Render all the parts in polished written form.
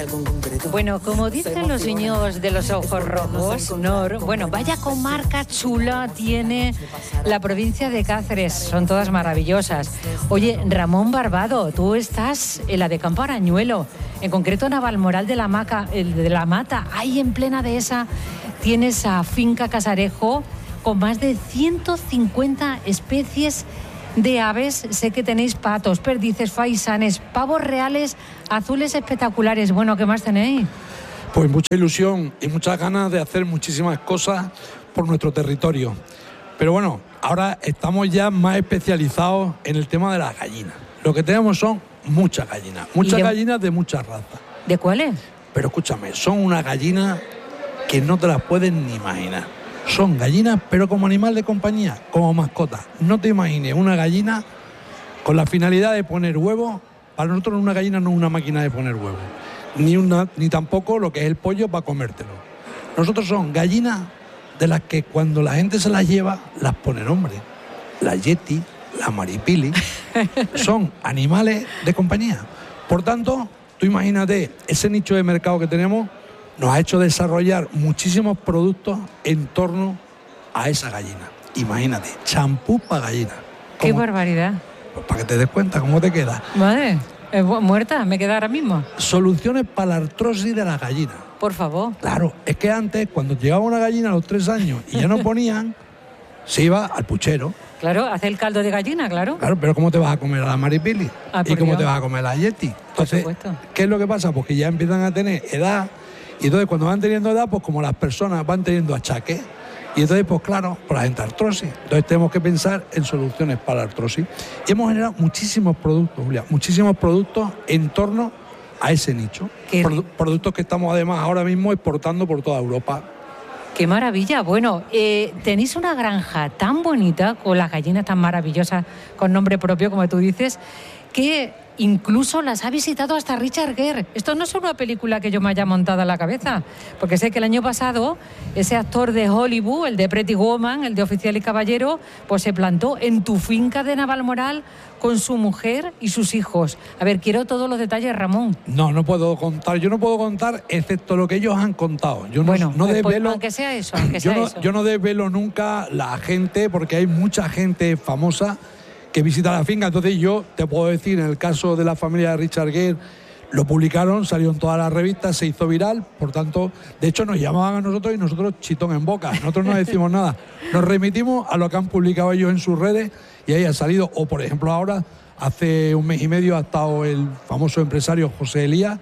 Bueno, como dicen los niños de los ojos rojos, Nor, bueno, vaya comarca chula tiene la provincia de Cáceres, son todas maravillosas. Oye, Ramón Barbado, tú estás en la de Campo Arañuelo, en concreto Navalmoral de la Mata, ahí en plena dehesa tienes a Finca Casarejo con más de 150 especies de aves. Sé que tenéis patos, perdices, faisanes, pavos reales, azules espectaculares. Bueno, ¿qué más tenéis? Pues mucha ilusión y muchas ganas de hacer muchísimas cosas por nuestro territorio. Pero bueno, ahora estamos ya más especializados en el tema de las gallinas. Lo que tenemos son muchas gallinas de muchas razas. ¿De cuáles? Pero escúchame, son unas gallinas que no te las puedes ni imaginar. Son gallinas, pero como animal de compañía, como mascota. No te imagines una gallina con la finalidad de poner huevos. Para nosotros una gallina no es una máquina de poner huevos, ni tampoco lo que es el pollo para comértelo. Nosotros son gallinas de las que cuando la gente se las lleva, las pone nombre. La yeti, la maripili, son animales de compañía. Por tanto, tú imagínate, ese nicho de mercado que tenemos nos ha hecho desarrollar muchísimos productos en torno a esa gallina. Imagínate, champú para gallinas. ¡Qué barbaridad! Pues para que te des cuenta cómo te queda. Madre, muerta, me queda ahora mismo. Soluciones para la artrosis de las gallinas. Por favor. Claro, es que antes, cuando llegaba una gallina a los 3 años y ya no ponían, se iba al puchero. Claro, hace el caldo de gallina, claro. Claro, pero ¿cómo te vas a comer a la maripili? ¿Y cómo te vas a comer a la yeti? Entonces, ¿qué es lo que pasa? Pues que ya empiezan a tener edad. Y entonces cuando van teniendo edad, pues como las personas van teniendo achaques, y entonces pues claro, por la gente artrosis. Entonces tenemos que pensar en soluciones para la artrosis. Y hemos generado muchísimos productos, Julia, muchísimos productos en torno a ese nicho. Productos que estamos además ahora mismo exportando por toda Europa. ¡Qué maravilla! Bueno, tenéis una granja tan bonita, con las gallinas tan maravillosas, con nombre propio, como tú dices, que incluso las ha visitado hasta Richard Gere. Esto no es una película que yo me haya montado en la cabeza, porque sé que el año pasado ese actor de Hollywood, el de Pretty Woman, el de Oficial y Caballero, pues se plantó en tu finca de Navalmoral con su mujer y sus hijos. A ver, quiero todos los detalles, Ramón. No puedo contar. Yo no puedo contar excepto lo que ellos han contado. Yo no desvelo, aunque sea eso, yo no desvelo nunca la gente, porque hay mucha gente famosa que visita la finca. Entonces yo te puedo decir, en el caso de la familia de Richard Gere, lo publicaron, salió en todas las revistas, se hizo viral, por tanto, de hecho nos llamaban a nosotros y nosotros chitón en boca, nosotros no decimos nada, nos remitimos a lo que han publicado ellos en sus redes y ahí ha salido. O por ejemplo ahora, hace 1 mes y medio ha estado el famoso empresario José Elías,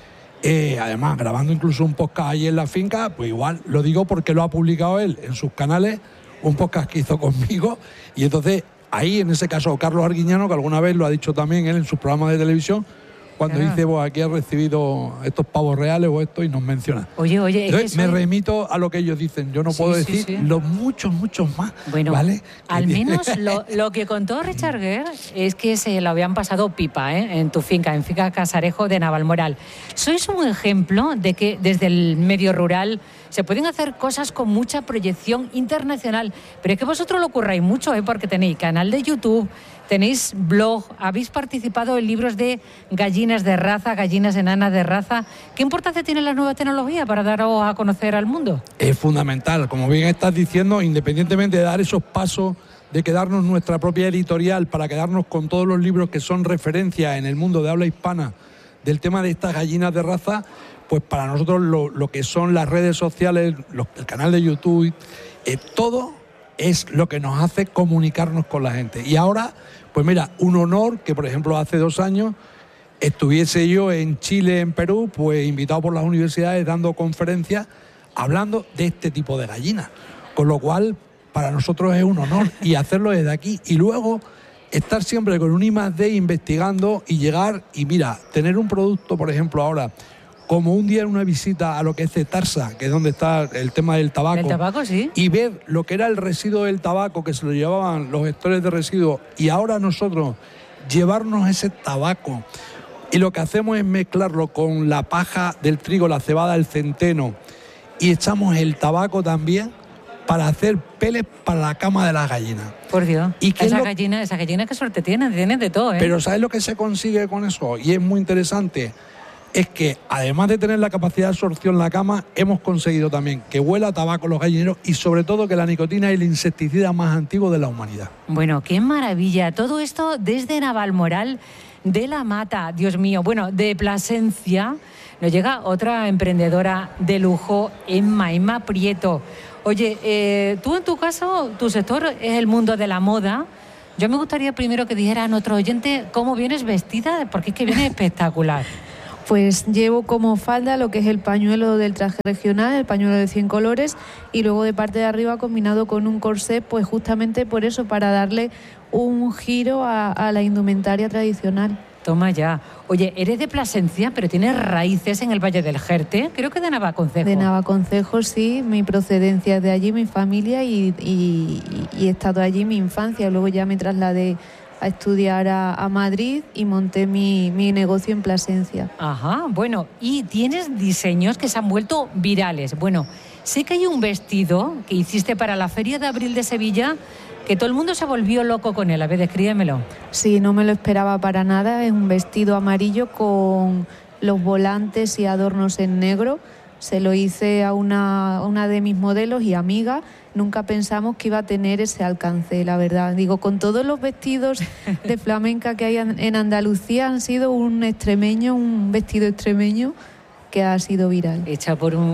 además grabando incluso un podcast ahí en la finca. Pues igual lo digo porque lo ha publicado él en sus canales, un podcast que hizo conmigo, y entonces ahí, en ese caso, Carlos Arguiñano, que alguna vez lo ha dicho también él en sus programas de televisión, cuando dice, pues aquí ha recibido estos pavos reales o esto, y nos menciona. Oye, entonces, me remito a lo que ellos dicen. Yo no puedo decir los muchos más. Bueno, ¿vale? Al menos lo que contó Richard Gere es que se lo habían pasado pipa, en tu finca, en Finca Casarejo de Navalmoral. Sois un ejemplo de que desde el medio rural se pueden hacer cosas con mucha proyección internacional. Pero es que vosotros lo curráis mucho, porque tenéis canal de YouTube, tenéis blog, habéis participado en libros de gallinas de raza, gallinas enanas de raza. ¿Qué importancia tiene la nueva tecnología para daros a conocer al mundo? Es fundamental, como bien estás diciendo, independientemente de dar esos pasos, de quedarnos nuestra propia editorial, para quedarnos con todos los libros que son referencia en el mundo de habla hispana del tema de estas gallinas de raza. Pues para nosotros lo que son las redes sociales, el canal de YouTube, todo es lo que nos hace comunicarnos con la gente. Y ahora, pues mira, un honor que, por ejemplo, hace 2 años estuviese yo en Chile, en Perú, pues invitado por las universidades dando conferencias hablando de este tipo de gallinas. Con lo cual, para nosotros es un honor, y hacerlo desde aquí. Y luego estar siempre con un I+D investigando y llegar y, mira, tener un producto, por ejemplo, ahora, como un día en una visita a lo que es Cetarsa, que es donde está el tema del tabaco. El tabaco, sí. Y ver lo que era el residuo del tabaco, que se lo llevaban los gestores de residuos, y ahora nosotros llevarnos ese tabaco, y lo que hacemos es mezclarlo con la paja del trigo, la cebada, el centeno, y echamos el tabaco también para hacer pellets para la cama de las gallinas. Por Dios. ¿Y esa gallina qué suerte tienen de todo, ¿eh? Pero ¿sabes lo que se consigue con eso? Y es muy interesante. es que, además de tener la capacidad de absorción en la cama, hemos conseguido también que huela a tabaco los gallineros y, sobre todo, que la nicotina es el insecticida más antiguo de la humanidad. Bueno, qué maravilla. Todo esto desde Navalmoral de la Mata, Dios mío. Bueno, de Plasencia nos llega otra emprendedora de lujo, Emma Prieto. Oye, tú en tu caso, tu sector es el mundo de la moda. Yo me gustaría primero que dijeras a nuestros oyentes cómo vienes vestida, porque es que vienes espectacular. Pues llevo como falda lo que es el pañuelo del traje regional, el pañuelo de 100 colores, y luego de parte de arriba combinado con un corsé, pues justamente por eso, para darle un giro a la indumentaria tradicional. Toma ya. Oye, eres de Plasencia, pero tienes raíces en el Valle del Jerte, creo que de Navaconcejo. De Navaconcejo, sí, mi procedencia es de allí, mi familia, y he estado allí mi infancia. Luego ya me trasladé a estudiar a Madrid y monté mi negocio en Plasencia. Ajá, bueno, y tienes diseños que se han vuelto virales. Bueno, sé que hay un vestido que hiciste para la Feria de Abril de Sevilla que todo el mundo se volvió loco con él. A ver, descríbemelo. Sí, no me lo esperaba para nada. Es un vestido amarillo con los volantes y adornos en negro. Se lo hice a una de mis modelos y amiga. Nunca pensamos que iba a tener ese alcance, la verdad. Digo, con todos los vestidos de flamenca que hay en Andalucía, han sido un vestido extremeño que ha sido viral. Hecha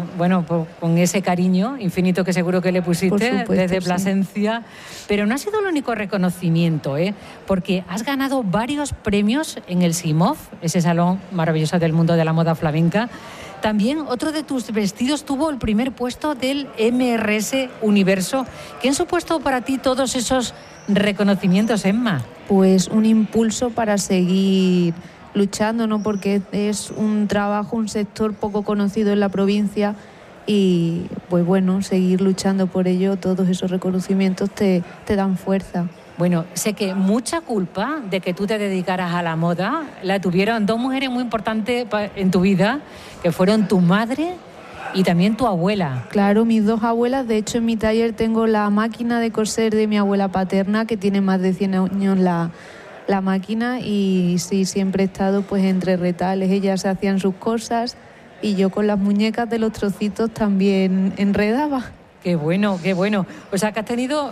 con ese cariño infinito que seguro que le pusiste, supuesto, desde Plasencia. Sí. Pero no ha sido el único reconocimiento, porque has ganado varios premios en el SIMOF, ese salón maravilloso del mundo de la moda flamenca. También otro de tus vestidos tuvo el primer puesto del MRS Universo. ¿Qué han supuesto para ti todos esos reconocimientos, Emma? Pues un impulso para seguir luchando, ¿no? Porque es un trabajo, un sector poco conocido en la provincia y, pues bueno, seguir luchando por ello, todos esos reconocimientos te dan fuerza. Bueno, sé que mucha culpa de que tú te dedicaras a la moda la tuvieron dos mujeres muy importantes en tu vida, que fueron tu madre y también tu abuela. Claro, mis dos abuelas. De hecho, en mi taller tengo la máquina de coser de mi abuela paterna, que tiene más de 100 años la máquina, y sí, siempre he estado pues entre retales. Ellas hacían sus cosas y yo con las muñecas de los trocitos también enredaba. Qué bueno, qué bueno. O sea, que has tenido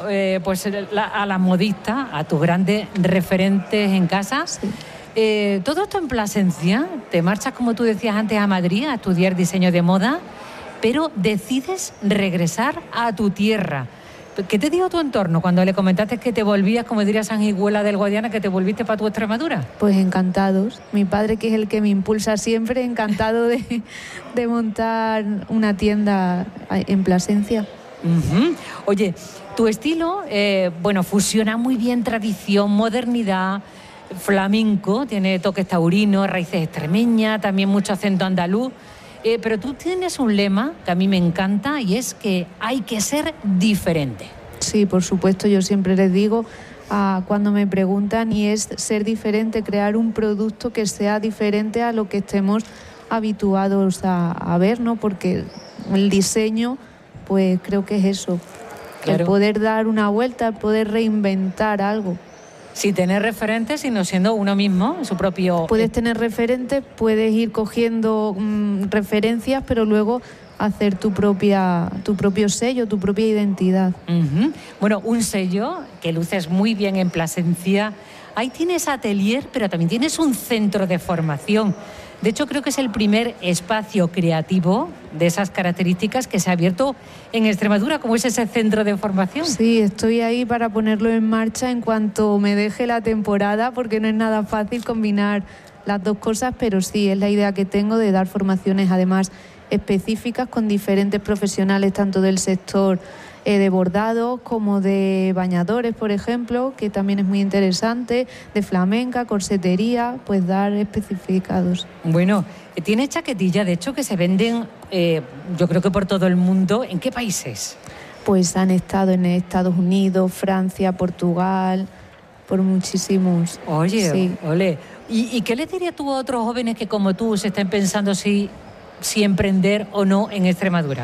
a la modista, a tus grandes referentes en casa. Sí. Todo esto en Plasencia. Te marchas, como tú decías antes, a Madrid a estudiar diseño de moda, pero decides regresar a tu tierra. ¿Qué te dijo tu entorno cuando le comentaste que te volvías, como diría Sanguiguela del Guadiana, que te volviste para tu Extremadura? Pues encantados. Mi padre, que es el que me impulsa siempre, encantado de montar una tienda en Plasencia. Uh-huh. Oye, tu estilo, fusiona muy bien tradición, modernidad, flamenco, tiene toques taurinos, raíces extremeñas, también mucho acento andaluz. Pero tú tienes un lema que a mí me encanta y es que hay que ser diferente. Sí, por supuesto, yo siempre les digo cuando me preguntan, y es ser diferente, crear un producto que sea diferente a lo que estemos habituados a ver, ¿no? Porque el diseño, pues creo que es eso, claro. El poder dar una vuelta, el poder reinventar algo. Sin tener referentes, sino siendo uno mismo, su propio... Puedes tener referentes, puedes ir cogiendo referencias, pero luego hacer tu propio sello, tu propia identidad. Uh-huh. Bueno, un sello que luces muy bien en Plasencia. Ahí tienes atelier, pero también tienes un centro de formación. De hecho, creo que es el primer espacio creativo de esas características que se ha abierto en Extremadura, como es ese centro de formación. Sí, estoy ahí para ponerlo en marcha en cuanto me deje la temporada, porque no es nada fácil combinar las dos cosas, pero sí, es la idea que tengo de dar formaciones además específicas con diferentes profesionales, tanto del sector de bordados como de bañadores, por ejemplo, que también es muy interesante, de flamenca, corsetería, pues dar especificados. Bueno, tiene chaquetillas, de hecho, que se venden, yo creo que por todo el mundo. ¿En qué países? Pues han estado en Estados Unidos, Francia, Portugal, por muchísimos. Oye, sí. Ole. ¿Y qué le dirías tú a otros jóvenes que como tú se estén pensando si emprender o no en Extremadura?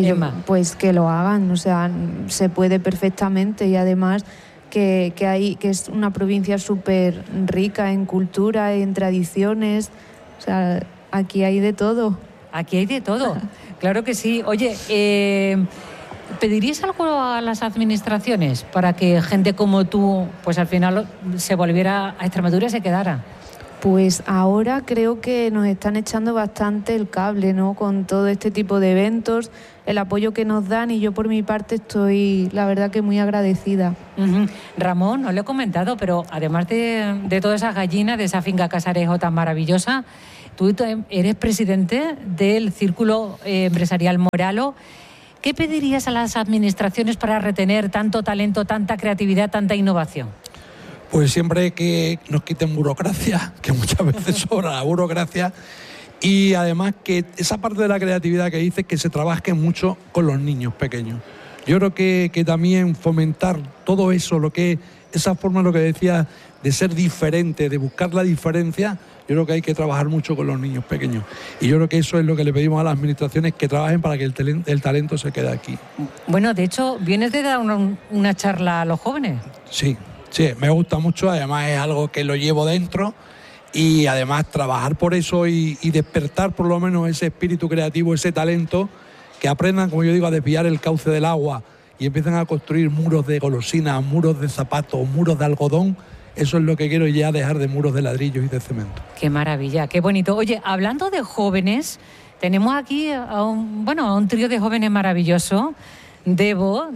Pues que lo hagan, o sea, se puede perfectamente, y además que es una provincia súper rica en cultura, en tradiciones, o sea, Aquí hay de todo. Aquí hay de todo, claro que sí. Oye, ¿pedirías algo a las administraciones para que gente como tú, pues al final se volviera a Extremadura y se quedara? Pues ahora creo que nos están echando bastante el cable, ¿no? Con todo este tipo de eventos, el apoyo que nos dan, y yo por mi parte estoy, la verdad, que muy agradecida. Ramón, no lo he comentado, pero además de todas esas gallinas, de esa finca Casarejo tan maravillosa, tú eres presidente del Círculo Empresarial Moralo. ¿Qué pedirías a las administraciones para retener tanto talento, tanta creatividad, tanta innovación? Pues siempre que nos quiten burocracia, que muchas veces sobra la burocracia, y además que esa parte de la creatividad que dices, que se trabaje mucho con los niños pequeños. Yo creo que también fomentar todo eso, esa forma, lo que decía, de ser diferente, de buscar la diferencia, yo creo que hay que trabajar mucho con los niños pequeños. Y yo creo que eso es lo que le pedimos a las administraciones, que trabajen para que el talento se quede aquí. Bueno, de hecho, ¿vienes de dar una charla a los jóvenes? Sí, me gusta mucho, además es algo que lo llevo dentro, y además trabajar por eso y despertar por lo menos ese espíritu creativo, ese talento, que aprendan, como yo digo, a desviar el cauce del agua y empiezan a construir muros de golosinas, muros de zapatos, muros de algodón. Eso es lo que quiero, ya dejar de muros de ladrillos y de cemento. Qué maravilla, qué bonito. Oye, hablando de jóvenes, tenemos aquí a un trío de jóvenes maravilloso, Debo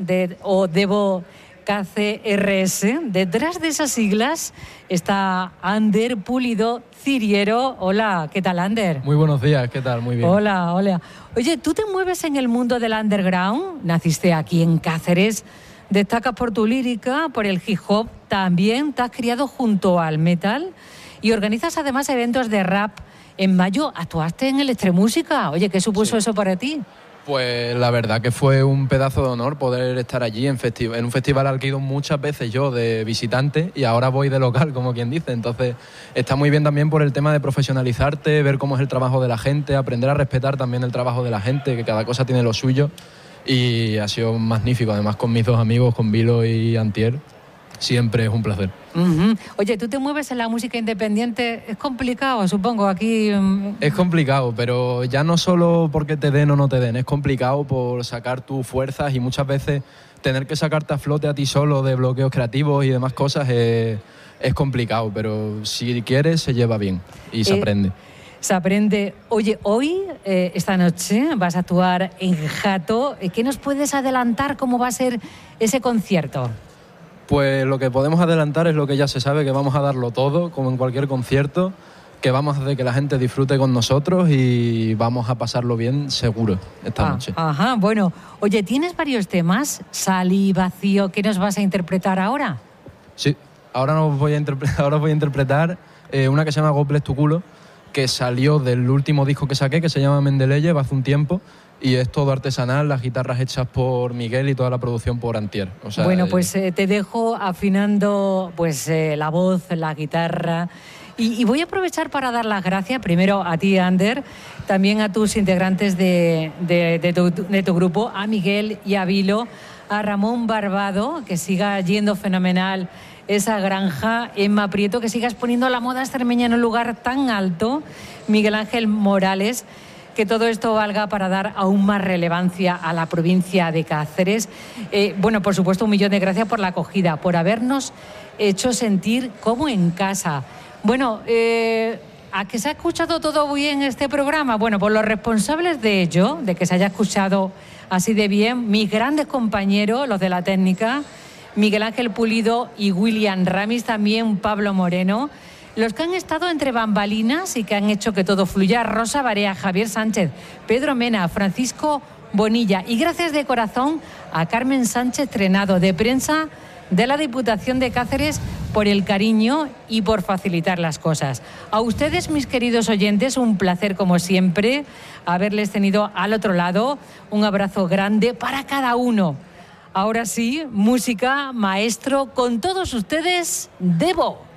KCRS. Detrás de esas siglas está Ander Pulido Ciriero. Hola, ¿qué tal, Ander? Muy buenos días, ¿qué tal? Muy bien. Hola. Oye, ¿tú te mueves en el mundo del underground? Naciste aquí en Cáceres, destacas por tu lírica, por el hip hop, también te has criado junto al metal y organizas además eventos de rap. En mayo actuaste en el Extremúsica. Oye, ¿qué supuso eso para ti? Pues la verdad que fue un pedazo de honor poder estar allí en un festival al que he ido muchas veces yo de visitante, y ahora voy de local, como quien dice. Entonces está muy bien también por el tema de profesionalizarte, ver cómo es el trabajo de la gente, aprender a respetar también el trabajo de la gente, que cada cosa tiene lo suyo, y ha sido magnífico. Además, con mis dos amigos, con Vilo y Antier, siempre es un placer. Oye, ¿tú te mueves en la música independiente? Es complicado, supongo, aquí... Es complicado, pero ya no solo porque te den o no te den, es complicado por sacar tus fuerzas, y muchas veces tener que sacarte a flote a ti solo de bloqueos creativos y demás cosas es complicado, pero si quieres se lleva bien y se aprende. Se aprende. Oye, hoy, esta noche, vas a actuar en Jato. ¿Qué nos puedes adelantar? ¿Cómo va a ser ese concierto? Pues lo que podemos adelantar es lo que ya se sabe, que vamos a darlo todo, como en cualquier concierto, que vamos a hacer que la gente disfrute con nosotros y vamos a pasarlo bien seguro esta noche. Ajá, bueno. Oye, ¿tienes varios temas? Sal y Vacío, ¿qué nos vas a interpretar ahora? Sí, ahora os voy a interpretar una que se llama Goples tu culo, que salió del último disco que saqué, que se llama Mendeleyev, hace un tiempo. Y es todo artesanal, las guitarras hechas por Miguel y toda la producción por Antier. O sea, bueno, pues te dejo afinando la voz, la guitarra. Y voy a aprovechar para dar las gracias primero a ti, Ander, también a tus integrantes de tu grupo, a Miguel y a Vilo, a Ramón Barbado, que siga yendo fenomenal esa granja, Emma Prieto, que sigas poniendo la moda extremeña en un lugar tan alto, Miguel Ángel Morales, que todo esto valga para dar aún más relevancia a la provincia de Cáceres. Por supuesto, 1.000.000 de gracias por la acogida, por habernos hecho sentir como en casa. Bueno, ¿a que se ha escuchado todo bien este programa? Bueno, por los responsables de ello, de que se haya escuchado así de bien, mis grandes compañeros, los de la técnica, Miguel Ángel Pulido y William Ramis, también Pablo Moreno, los que han estado entre bambalinas y que han hecho que todo fluya, Rosa Barea, Javier Sánchez, Pedro Mena, Francisco Bonilla, y gracias de corazón a Carmen Sánchez Trenado, de prensa de la Diputación de Cáceres, por el cariño y por facilitar las cosas. A ustedes, mis queridos oyentes, un placer como siempre haberles tenido al otro lado. Un abrazo grande para cada uno. Ahora sí, música, maestro, con todos ustedes, Debo.